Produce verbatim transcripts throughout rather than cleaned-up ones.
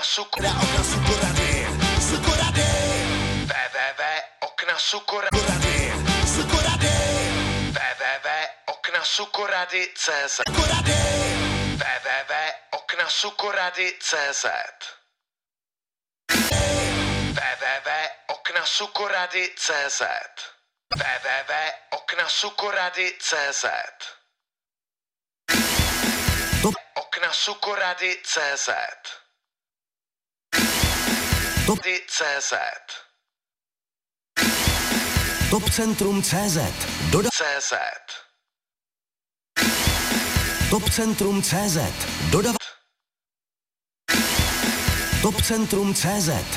Suko... Okna Sukorady. Sukorady. w w w okna sukorady. Sukorady. w w w okna sukorady tečka cé zet. Sukorady. w w w okna sukorady tečka cé zet. w w w okna sukorady tečka cé zet. w w w okna sukorady tečka cé zet. Okna sukorady tečka cé zet. .cz Topcentrum tečka cé zet Doda... CZ Topcentrum tečka cé zet Dodav... Topcentrum tečka cé zet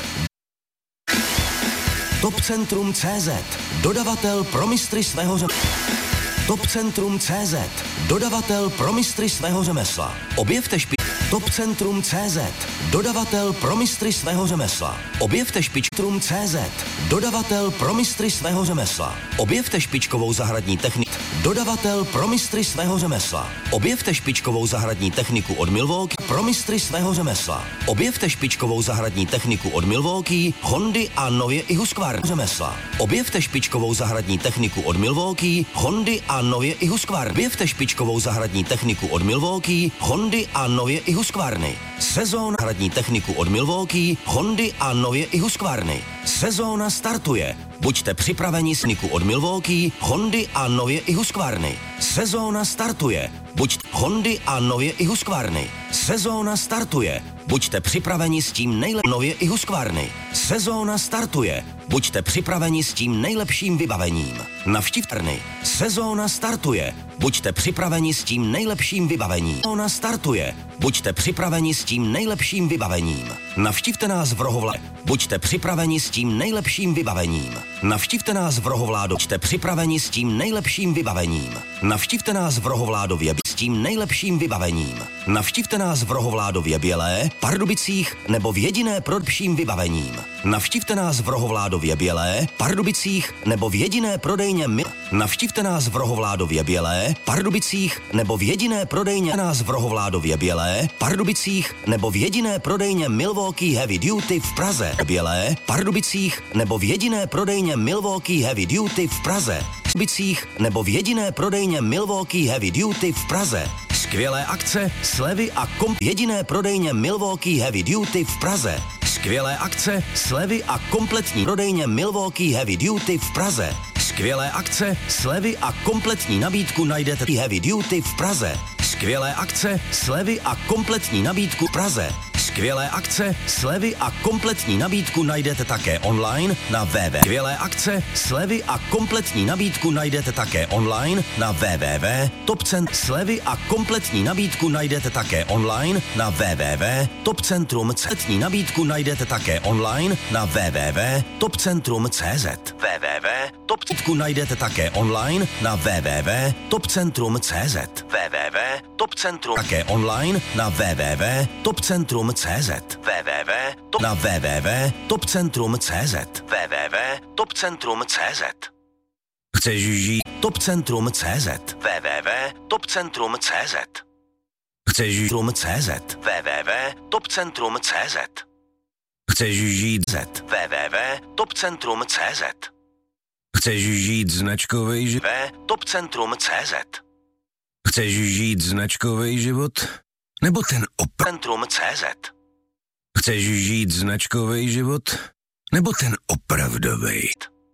Topcentrum tečka cé zet Dodavatel pro mistry svého řemesla. Topcentrum tečka cé zet Dodavatel pro mistry svého řemesla. Objevte špi... Topcentrum tečka cé zet Dodavatel pro mistry svého řemesla. Objevte špičtrum tečka cé zet Dodavatel pro mistry svého řemesla. Objevte špičkovou zahradní techniku. Dodavatel pro mistry svého řemesla. Objevte špičkovou zahradní techniku od Milwaukee pro mistry svého řemesla. Objevte špičkovou zahradní techniku od Milwaukee, Hondy a nově i Husqvarna řemesla. Objevte špičkovou zahradní techniku od Milwaukee, Hondy a nově i Husqvarna. Objevte špičkovou zahradní techniku od Milwaukee, Hondy a nově i Husqvarny. Sezóna zahradní techniku od Milwaukee, Hondy a nově i Husqvarny. Sezóna startuje. Buďte připraveni sniku od Milwaukee, Hondy a nově i Husqvarny. Sezóna startuje. Buď Hondy a nově i Husqvarny. Sezóna startuje. Buďte připraveni s tím nejlepším nově i Husqvarny. Sezóna startuje. Buďte připraveni s tím nejlepším vybavením. Navštivte trny. Sezóna startuje. Buďte připraveni s tím nejlepším vybavením. Sezóna startuje. Buďte připraveni s tím nejlepším vybavením. Navštivte nás v Rohovládě. Buďte připraveni s tím nejlepším vybavením. Navštivte nás v Rohovládě. Buďte připraveni s tím nejlepším vybavením. Navštivte nás v Rohovládově s tím nejlepším vybavením. Navštivte nás v Rohovládově Bělé, Pardubicích nebo v jediné prodejním vybavením. Navštivte nás v Rohovládově Bělé, Pardubicích nebo v jediné prodejně Mil. Navštivte nás v Rohovládově Bělé, Pardubicích nebo v jediné prodejně nás v Rohovládově Bělé, Pardubicích nebo v jediné prodejně Milwaukee Heavy Duty v Praze. Bělé, Pardubicích nebo v jediné prodejně Milwaukee Heavy Duty v Praze. Pardubicích nebo v jediné prodejně Milwaukee Heavy Duty v Praze. Skvělé akce, slevy a komp... Jediné prodejně Milwaukee Heavy Duty v Praze. Skvělé akce, slevy a kompletní prodejně Milwaukee Heavy Duty v Praze. Skvělé akce, slevy a kompletní nabídku najdete Heavy Duty v Praze. Skvělé akce, slevy a kompletní nabídku v Praze. Skvělé akce, slevy a kompletní nabídku najdete také online na w w w. Skvělé akce, slevy a kompletní nabídku najdete také online na w w w. Topcent slevy a kompletní nabídku najdete také online na w w w. Topcentrum cetní nabídku najdete také online na w w w. Topcentrum tečka cé zet. w w w. Topcentku najdete také online na w w w. Topcentrum tečka cé zet. w w w. Topcentrum také online na w w w. Topcentrum tečka cé zet. w w w. Top na w w w. Topcentrum tečka cé zet. w w w. Topcentrum tečka cé zet. Chceš žít? Topcentrum tečka cé zet. w w w. Topcentrum tečka cé zet. Chceš žít? Topcentrum tečka cé zet. w w w. Topcentrum tečka cé zet. Chceš žít? Z. w w w. Topcentrum tečka cé zet. Chceš žít značkovej život? Topcentrum tečka cé zet. Chceš žít značkovej život? Nebo ten Opcentrum tečka cé zet. Chceš žít značkovej život? Nebo ten opravdovej?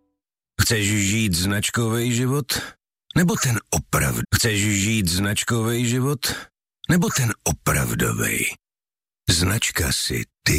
Chceš žít značkovej život? Nebo ten opravd? Chceš žít značkovej život? Nebo ten opravdovej? Značka si ty.